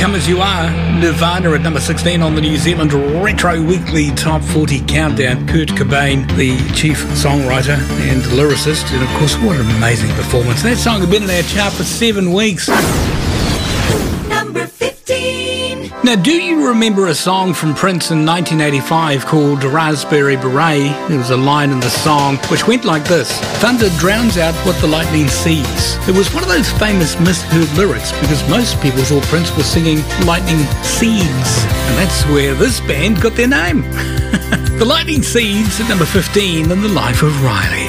Come As You Are, Nirvana at number 16 on the New Zealand Retro Weekly Top 40 Countdown. Kurt Cobain, the chief songwriter and lyricist, and of course, what an amazing performance. That song had been in our chart for 7 weeks. Number 15. Now, do you remember a song from Prince in 1985 called Raspberry Beret? There was a line in the song which went like this: thunder drowns out what the lightning sees. It was one of those famous misheard lyrics because most people thought Prince was singing lightning seeds, and that's where this band got their name. The Lightning Seeds at number 15 in the life of Riley.